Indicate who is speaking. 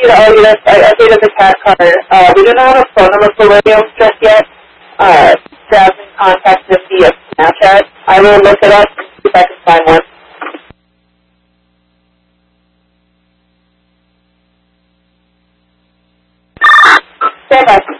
Speaker 1: Oh, yes, I did the cat card. We don't have a phone number for William just yet. Jasmine contacted us via Snapchat. I will look it up and see if I can find one. Stand by.